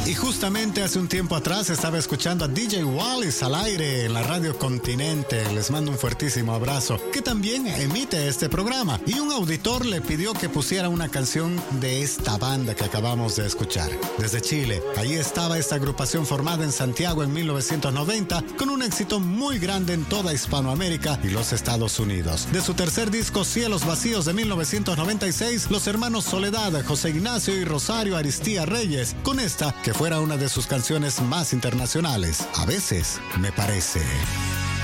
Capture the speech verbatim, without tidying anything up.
Y justamente hace un tiempo atrás estaba escuchando a D J Wallace al aire en la Radio Continente. Les mando un fuertísimo abrazo, que también emite este programa. Y un auditor le pidió que pusiera una canción de esta banda que acabamos de escuchar. Desde Chile, ahí estaba esta agrupación formada en Santiago en mil novecientos noventa, con un éxito muy grande en toda Hispanoamérica y los Estados Unidos. De su tercer disco, Cielos Vacíos, de mil novecientos noventa y seis, los hermanos Soledad, José Ignacio y Rosario Aristía Reyes, con esta que fuera una de sus canciones más internacionales. A veces me parece.